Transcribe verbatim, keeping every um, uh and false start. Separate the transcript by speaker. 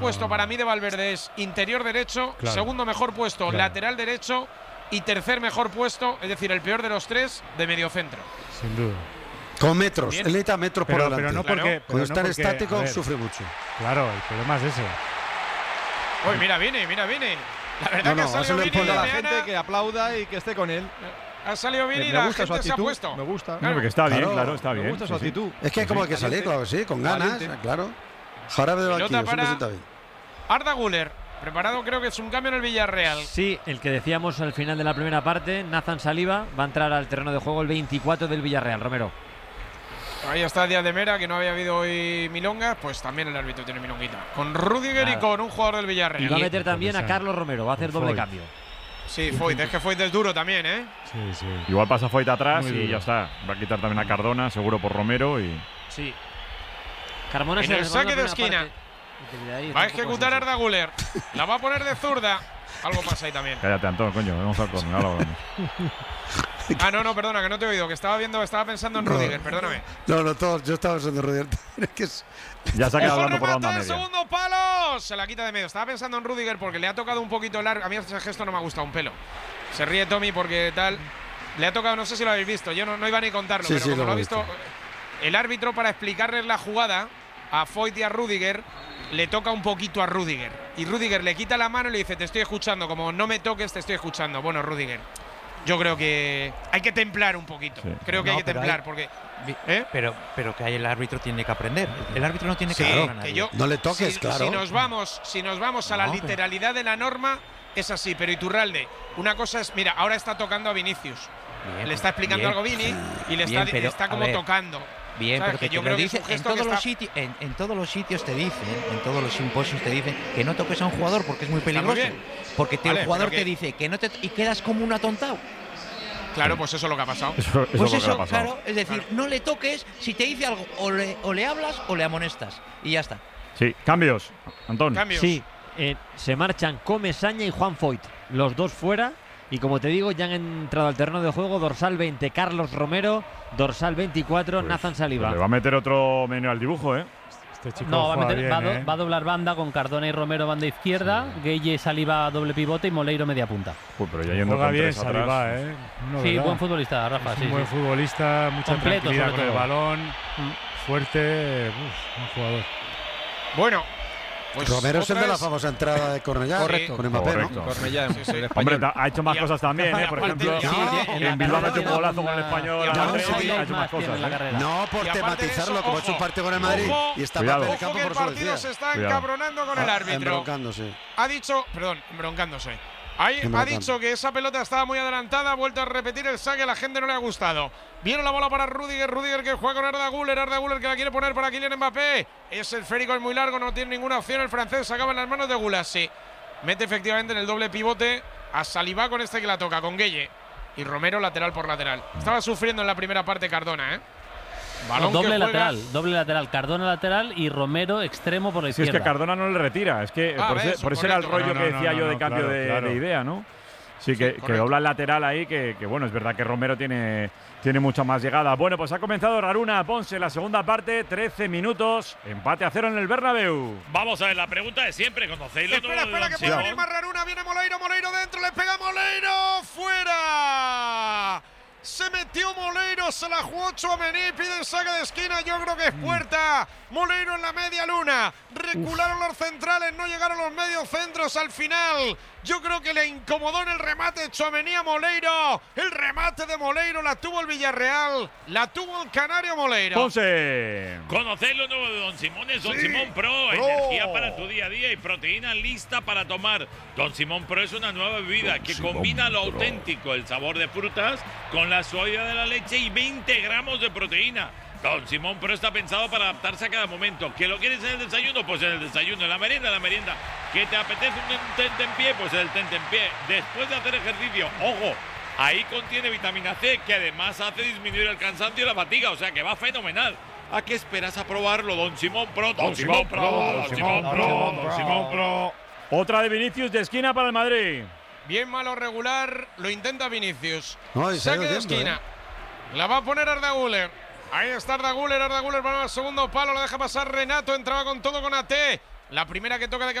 Speaker 1: puesto para mí de Valverde es interior derecho,
Speaker 2: claro.
Speaker 1: segundo mejor puesto
Speaker 2: claro.
Speaker 1: lateral derecho y tercer mejor puesto, es decir, el peor de los tres, de mediocentro.
Speaker 2: Sin duda.
Speaker 3: Con metros, él necesita metros
Speaker 2: pero,
Speaker 3: por delante.
Speaker 2: Pero no
Speaker 1: claro.
Speaker 2: porque,
Speaker 3: Cuando
Speaker 2: pero
Speaker 3: está
Speaker 2: no
Speaker 3: en
Speaker 2: porque,
Speaker 3: estático
Speaker 2: ver,
Speaker 3: sufre mucho.
Speaker 2: Claro, el problema es ese.
Speaker 1: Uy, mira, viene, mira, viene. La verdad
Speaker 3: No,
Speaker 1: que
Speaker 3: no,
Speaker 1: ha salido
Speaker 3: eso le
Speaker 1: Vini
Speaker 3: pone
Speaker 1: de
Speaker 3: a la
Speaker 1: Meana,
Speaker 4: gente que aplauda y que esté con él.
Speaker 1: Ha salido Vini y
Speaker 4: Me
Speaker 1: la
Speaker 4: gusta su
Speaker 1: gente se ha
Speaker 4: actitud,
Speaker 1: puesto.
Speaker 4: me gusta.
Speaker 1: Claro.
Speaker 5: No, porque está bien,
Speaker 3: Claro.
Speaker 5: claro, está bien.
Speaker 4: Me gusta su
Speaker 5: sí, sí.
Speaker 4: actitud.
Speaker 3: Es que como hay que salir, claro, sí, con ganas,
Speaker 4: Valiente.
Speaker 3: claro. Jarabe de
Speaker 1: Pelota
Speaker 3: banquillo, siempre
Speaker 1: para-
Speaker 3: sienta bien.
Speaker 1: Arda Güler, preparado creo que es un cambio en el Villarreal.
Speaker 6: Sí, el que decíamos al final de la primera parte, Nathan Saliba va a entrar al terreno de juego el veinticuatro del Villarreal, Romero.
Speaker 1: Ahí está Díaz de Mera, que no había habido hoy milonga, pues también el árbitro tiene milonguita. Con Rudiger
Speaker 6: Nada.
Speaker 1: y con un jugador del
Speaker 6: Y
Speaker 1: Villarreal.
Speaker 6: va a meter también a
Speaker 2: Porque
Speaker 6: Carlos Romero, va a hacer
Speaker 2: Con
Speaker 6: doble
Speaker 2: Foyt.
Speaker 6: cambio.
Speaker 1: Sí, Foyt, es que Foyt es duro también, ¿eh?
Speaker 2: Sí, sí.
Speaker 5: Igual pasa Foyt atrás
Speaker 2: Muy
Speaker 5: y
Speaker 2: duro.
Speaker 5: ya está. Va a quitar también a Cardona, seguro por Romero y.
Speaker 6: Sí. Carmona
Speaker 1: En
Speaker 6: se
Speaker 1: el
Speaker 6: resbaló
Speaker 1: saque de
Speaker 6: la primera
Speaker 1: esquina.
Speaker 6: parte. Y desde ahí
Speaker 1: Va a
Speaker 6: está un poco
Speaker 1: ejecutar
Speaker 6: ansioso.
Speaker 1: Arda Güler. La va a poner de zurda. Algo pasa ahí también.
Speaker 5: Cállate, Antón, coño, vamos al córner, ahora hablamos.
Speaker 1: Ah, no, no, perdona, que no te he oído, que estaba viendo, estaba pensando en
Speaker 3: No.
Speaker 1: Rudiger, perdóname.
Speaker 3: No, no, todos, yo estaba pensando en Rudiger. Es que es,
Speaker 5: Ya se ha quedado
Speaker 1: ¡Ojo,
Speaker 5: hablando por la
Speaker 1: remate
Speaker 5: banda
Speaker 1: de
Speaker 5: media.
Speaker 1: segundo palo! Se la quita de medio. Estaba pensando en Rudiger porque le ha tocado un poquito largo. A mí ese gesto no me ha gustado un pelo. Se ríe Tommy porque tal. Le ha tocado, no sé si lo habéis visto. Yo no, no iba ni a contarlo,
Speaker 3: Sí,
Speaker 1: pero
Speaker 3: sí,
Speaker 1: como
Speaker 3: lo
Speaker 1: lo ha
Speaker 3: he
Speaker 1: visto,
Speaker 3: visto.
Speaker 1: el árbitro para explicarles la jugada a Foyt y a Rudiger le toca un poquito a Rudiger. Y Rudiger le quita la mano y le dice: te estoy escuchando. Como no me toques, te estoy escuchando. Bueno, Rudiger, yo creo que hay que templar un poquito.
Speaker 5: Sí.
Speaker 1: Creo que
Speaker 7: No,
Speaker 1: hay que
Speaker 7: pero
Speaker 1: templar
Speaker 7: hay-
Speaker 1: porque.
Speaker 7: Vi-
Speaker 1: ¿Eh?
Speaker 7: Pero, pero que ahí el árbitro tiene que aprender. El árbitro no tiene que
Speaker 1: Sí,
Speaker 7: ayudar a
Speaker 1: que
Speaker 7: nadie.
Speaker 1: yo,
Speaker 3: no le toques,
Speaker 1: si,
Speaker 3: claro.
Speaker 1: Si nos vamos, si nos vamos a la
Speaker 7: No, pero-
Speaker 1: literalidad de la norma, es así. Pero Iturralde, una cosa es, mira, ahora está tocando a Vinicius.
Speaker 7: Bien,
Speaker 1: le está explicando
Speaker 7: bien.
Speaker 1: algo a Vini y le
Speaker 7: Bien,
Speaker 1: está,
Speaker 7: pero,
Speaker 1: está
Speaker 7: a
Speaker 1: como
Speaker 7: ver,
Speaker 1: tocando.
Speaker 7: Bien,
Speaker 1: ¿Sabes?
Speaker 7: pero
Speaker 1: Que
Speaker 7: que
Speaker 1: yo
Speaker 7: te
Speaker 1: creo
Speaker 7: lo
Speaker 1: que es
Speaker 7: dice
Speaker 1: un
Speaker 7: en
Speaker 1: gesto
Speaker 7: todos,
Speaker 1: que
Speaker 7: los
Speaker 1: está-
Speaker 7: sitios, en, en todos los sitios te dicen, en todos los simposios te dicen que no toques a un jugador porque es muy
Speaker 1: Está muy
Speaker 7: peligroso.
Speaker 1: bien.
Speaker 7: Porque te-
Speaker 1: Vale,
Speaker 7: el jugador
Speaker 1: pero que-
Speaker 7: te dice que no te y quedas como un atontado.
Speaker 1: Claro, pues eso es lo que ha pasado.
Speaker 5: Eso, eso
Speaker 7: Pues
Speaker 5: es lo que
Speaker 7: eso,
Speaker 5: ha pasado.
Speaker 7: claro, es decir, no le toques, si te dice algo, o le, o le hablas o le amonestas. Y ya está.
Speaker 5: Sí, cambios. Antón.
Speaker 1: Cambios.
Speaker 6: Sí, eh, se marchan Comesaña y Juan Foyt, los dos fuera. Y como te digo, ya han entrado al terreno de juego dorsal veinte Carlos Romero, dorsal veinticuatro
Speaker 5: Pues,
Speaker 6: Nathan Saliba.
Speaker 5: pues le va a meter otro menú al dibujo, ¿eh?
Speaker 2: Este chico
Speaker 8: No, va a,
Speaker 2: juega
Speaker 8: meter-
Speaker 2: bien,
Speaker 8: va, a do-
Speaker 2: ¿eh?
Speaker 8: va a doblar banda con Cardona y Romero banda izquierda, Gueye, Saliba doble pivote y Moleiro media punta.
Speaker 5: Uy, pero ya yendo
Speaker 2: Juega
Speaker 5: con
Speaker 2: bien
Speaker 5: tres atrás.
Speaker 2: Saliba, ¿eh? Una
Speaker 8: Sí,
Speaker 2: verdad.
Speaker 8: buen futbolista, Rafa.
Speaker 2: Es
Speaker 8: Sí,
Speaker 2: un buen
Speaker 8: sí.
Speaker 2: futbolista, mucha
Speaker 8: Completo,
Speaker 2: tranquilidad
Speaker 8: sobre
Speaker 2: con el
Speaker 8: todo.
Speaker 2: balón,
Speaker 8: Mm.
Speaker 2: fuerte, uf, un jugador.
Speaker 1: Bueno, pues
Speaker 3: Romero es el
Speaker 1: otra
Speaker 3: de la
Speaker 1: vez-
Speaker 3: famosa entrada de Cornellá.
Speaker 1: Correcto.
Speaker 3: Con Mbappé,
Speaker 5: Correcto.
Speaker 3: ¿no?
Speaker 4: Cornellá,
Speaker 1: Sí, sí.
Speaker 4: el
Speaker 5: Hombre,
Speaker 4: español.
Speaker 5: ha hecho más
Speaker 1: Y a-
Speaker 5: cosas también, ¿eh? Por
Speaker 1: aparte-
Speaker 5: ejemplo,
Speaker 1: y aparte-
Speaker 5: en
Speaker 1: y
Speaker 5: Bilbao ha
Speaker 1: aparte-
Speaker 5: metido un golazo con el español.
Speaker 1: y
Speaker 5: a
Speaker 1: aparte-
Speaker 5: Madrid,
Speaker 1: sí,
Speaker 5: ha hecho más
Speaker 8: más tiene
Speaker 5: cosas.
Speaker 8: en la
Speaker 5: ¿eh?
Speaker 8: carrera.
Speaker 3: No por
Speaker 1: Y aparte de
Speaker 3: tematizarlo,
Speaker 1: eso,
Speaker 3: como ha hecho
Speaker 1: ojo,
Speaker 3: un partido con el Madrid
Speaker 1: ojo,
Speaker 3: y está
Speaker 5: Cuidado.
Speaker 3: Mbappé en el
Speaker 1: Ojo
Speaker 3: campo
Speaker 1: que el
Speaker 3: por eso lo
Speaker 1: partido
Speaker 3: decía.
Speaker 1: se está
Speaker 5: Cuidado.
Speaker 1: encabronando con el
Speaker 3: Ah,
Speaker 1: árbitro.
Speaker 3: embroncándose.
Speaker 1: Ha dicho, perdón, embroncándose. Ahí ha
Speaker 3: Embroncando.
Speaker 1: dicho que esa pelota estaba muy adelantada, ha vuelto a repetir el saque, a la gente no le ha gustado. Viene la bola para Rudiger, Rudiger que juega con Arda Güler, Arda Güler que la quiere poner para Kylian Mbappé. Ese esférico es muy largo, no tiene ninguna opción, el francés se acaba en las manos de Gulassi. Mete efectivamente en el doble pivote a Saliba con este que la toca, con Gueye. Y Romero lateral por lateral. Estaba sufriendo en la primera parte Cardona, ¿eh?
Speaker 8: No,
Speaker 1: Balón
Speaker 8: doble
Speaker 1: que juega-
Speaker 8: lateral, doble lateral. Cardona lateral y Romero extremo por la
Speaker 5: Si es
Speaker 8: izquierda.
Speaker 5: que Cardona no le retira, es que
Speaker 1: Ah,
Speaker 5: por,
Speaker 1: ves,
Speaker 5: ese, por ese era el
Speaker 1: correcto.
Speaker 5: rollo
Speaker 2: No,
Speaker 5: que
Speaker 2: no,
Speaker 5: decía
Speaker 2: no,
Speaker 5: yo
Speaker 2: no,
Speaker 5: de cambio
Speaker 2: claro,
Speaker 5: de,
Speaker 2: claro.
Speaker 5: de idea, ¿no? Sí, que, que
Speaker 1: correcto.
Speaker 5: dobla el lateral ahí, que, que bueno, es verdad que Romero tiene, tiene mucha más llegada. Bueno, pues ha comenzado Raruna Ponce la segunda parte, trece minutos, empate a cero en el Bernabéu.
Speaker 9: Vamos a ver, la pregunta de siempre, ¿conocéis lo
Speaker 1: Espera,
Speaker 9: nuevo de
Speaker 1: espera,
Speaker 9: Don
Speaker 1: que puede
Speaker 9: Simón?
Speaker 1: venir más Raruna. Viene Moleiro, Moleiro dentro, le pega Moleiro. ¡Fuera! Se metió Moleiro, se la jugó Tchouaméni, pide el saque de esquina, yo creo que es puerta. Moleiro en la media luna. Recularon los centrales, no llegaron los medios centros al final. Yo creo que le incomodó en el remate Tchouaméni a Moleiro. El remate de Moleiro la tuvo el Villarreal, la tuvo el Canario Moleiro.
Speaker 5: Ponce.
Speaker 9: ¿Conocéis lo nuevo de Don Simón? Es Don
Speaker 1: Sí.
Speaker 9: Simón Pro,
Speaker 1: Pro.
Speaker 9: energía para tu día a día y proteína lista para tomar. Don Simón Pro es una nueva bebida que combina lo auténtico, el sabor de frutas, con la suavidad de la leche y veinte gramos de proteína. Don Simón Pro está pensado para adaptarse a cada momento. ¿Que lo quieres en el desayuno? Pues en el desayuno. En la merienda, en la merienda. ¿Que te apetece un tente en pie? Pues el tente en pie. Después de hacer ejercicio, ojo, ahí contiene vitamina C, que además hace disminuir el cansancio y la fatiga. O sea que va fenomenal. ¿A qué esperas a probarlo, Don Simón Pro? Don Simón Pro, Don Simón Pro, Don Simón Pro.
Speaker 5: Otra de Vinicius de esquina para el Madrid.
Speaker 1: Bien malo regular, lo intenta Vinicius.
Speaker 3: No, y se ha
Speaker 1: Saque
Speaker 3: ido
Speaker 1: de
Speaker 3: yendo,
Speaker 1: esquina. La va a poner Arda Güler. Ahí está Arda Güler, Arda Güler para el segundo palo, la deja pasar Renato, entraba con todo con A T. La primera que toca de